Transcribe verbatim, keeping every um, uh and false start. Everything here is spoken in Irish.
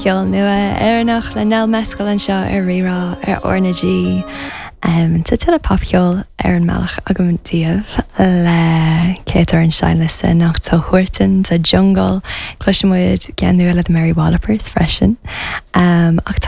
ceol nua ar nach le nel mescail an seo ar rirá ar ornadí. Um, Tá tuile papceol ar an meach agam díobh le cétar an seinliste nach tá thuirtin tá jungle, cluisimuid ceanú le Mary Wallopers freisin. Um, ach tá